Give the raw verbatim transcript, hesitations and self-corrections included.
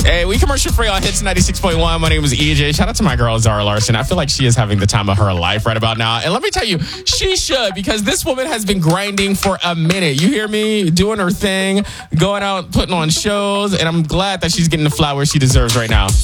Hey, we commercial free on Hits ninety-six point one. My name is E J. Shout out to my girl, Zara Larson. I feel like she is having the time of her life right about now. And let me tell you, she should, because this woman has been grinding for a minute. You hear me? Doing her thing, going out, putting on shows. And I'm glad that she's getting the flowers she deserves right now.